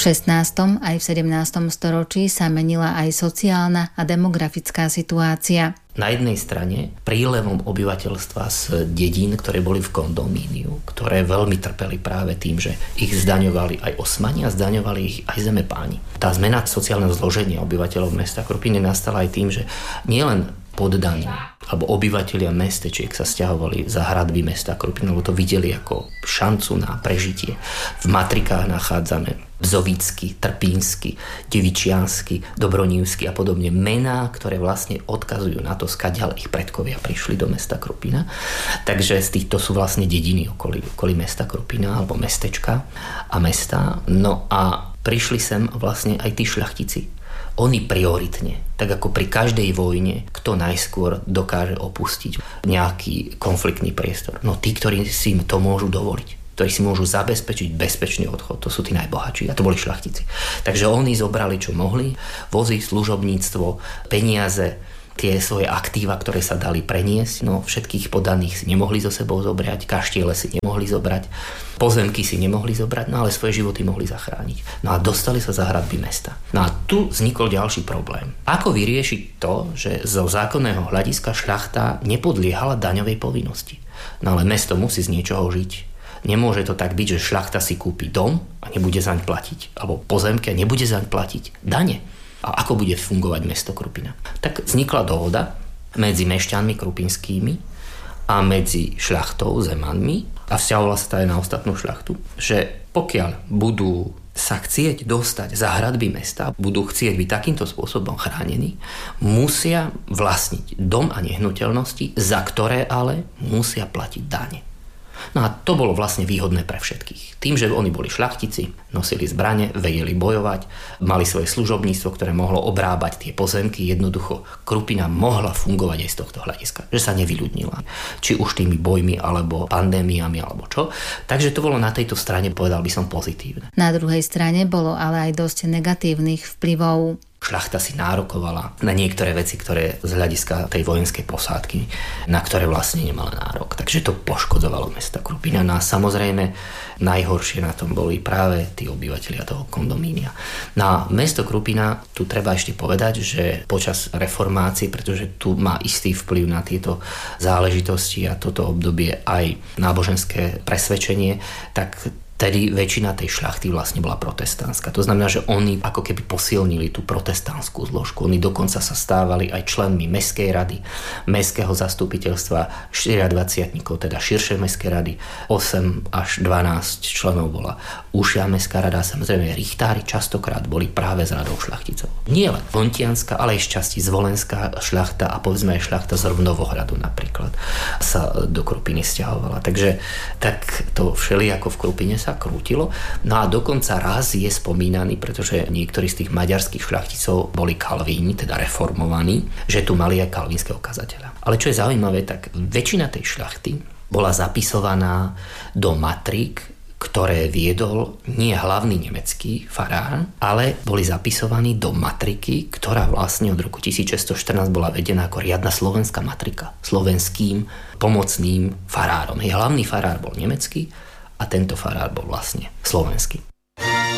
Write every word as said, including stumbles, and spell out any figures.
V šestnástom aj v sedemnástom storočí sa menila aj sociálna a demografická situácia. Na jednej strane prílevom obyvateľstva z dedín, ktoré boli v kondomíniu, ktoré veľmi trpeli práve tým, že ich zdaňovali aj osmani a zdaňovali ich aj zemepáni. Tá zmena sociálneho zloženia obyvateľov mesta Krupiny nastala aj tým, že nielen poddani alebo obyvatelia mestečiek sa sťahovali za hradby mesta Krupiny, lebo to videli ako šancu na prežitie. V matrikách nachádzame Bzovícky, Trpínsky, Devičiansky, Dobronívsky a podobne mená, ktoré vlastne odkazujú na to, skadiaľ ich predkovia prišli do mesta Krupina. Takže z týchto sú vlastne dediny okolí, okolí mesta Krupina alebo mestečka a mesta. No a prišli sem vlastne aj tí šľachtici. Oni prioritne, tak ako pri každej vojne, kto najskôr dokáže opustiť nejaký konfliktný priestor. No tí, ktorí si to môžu dovoliť, ktorí si môžu zabezpečiť bezpečný odchod, to sú tí najbohatší a to boli šľachtici. Takže oni zobrali, čo mohli, vozy, služobníctvo, peniaze, tie svoje aktíva, ktoré sa dali preniesť, no všetkých podaných si nemohli so sebou zobrať, kaštiele si nemohli zobrať, pozemky si nemohli zobrať, no ale svoje životy mohli zachrániť. No a dostali sa za hradby mesta. No a tu vznikol ďalší problém. Ako vyriešiť to, že zo zákonného hľadiska šľachta nepodliehala daňovej povinnosti? No ale mesto musí z niečoho žiť. Nemôže to tak byť, že šľachta si kúpi dom a nebude zaň platiť, alebo pozemky a nebude zaň platiť dane. A ako bude fungovať mesto Krupina? Tak vznikla dohoda medzi mešťanmi krupinskými a medzi šľachtou, zemanmi a vzťahovala sa to aj na ostatnú šľachtu, že pokiaľ budú sa chcieť dostať za hradby mesta, budú chcieť byť takýmto spôsobom chránení, musia vlastniť dom a nehnuteľnosti, za ktoré ale musia platiť dane. No a to bolo vlastne výhodné pre všetkých. Tým, že oni boli šľachtici, nosili zbrane, vedeli bojovať, mali svoje služobníctvo, ktoré mohlo obrábať tie pozemky, jednoducho Krupina mohla fungovať aj z tohto hľadiska, že sa nevyľudnila. Či už tými bojmi, alebo pandémiami, alebo čo. Takže to bolo na tejto strane, povedal by som, pozitívne. Na druhej strane bolo ale aj dosť negatívnych vplyvov. Šľachta si nárokovala na niektoré veci, ktoré z hľadiska tej vojenskej posádky, na ktoré vlastne nemala nárok. Takže to poškodzovalo mesta Krupina. No a samozrejme najhoršie na tom boli práve tí obyvatelia toho kondomínia. Na mesto Krupina, tu treba ešte povedať, že počas reformácií, pretože tu má istý vplyv na tieto záležitosti a toto obdobie aj náboženské presvedčenie, tak tedy väčšina tej šľachty vlastne bola protestánska. To znamená, že oni ako keby posilnili tú protestantskú zložku. Oni dokonca sa stávali aj členmi mestskej rady, mestského zastupiteľstva, dvadsiatnikov, teda širšej mestskej rady, osem až dvanásť členov bola užšia mestská rada. Samozrejme, richtári častokrát boli práve z radou šľachticov. Nie len pontianská, ale aj z časti zvolenská šľachta a povedzme aj šľachta z Novohradu napríklad sa do Krupiny sťahovala. Takže tak to všelijako v Krupine sa krútilo. No a dokonca raz je spomínaný, pretože niektorí z tých maďarských šľachticov boli kalvíni, teda reformovaní, že tu mali aj kalvínskeho kazateľa. Ale čo je zaujímavé, tak väčšina tej šľachty bola zapisovaná do matrík, ktoré viedol nie hlavný nemecký farár, ale boli zapisovaní do matriky, ktorá vlastne od roku tisícšesťstoštrnásť bola vedená ako riadna slovenská matrika, slovenským pomocným farárom. Hej, hlavný farár bol nemecký a tento farár bol vlastne slovenský.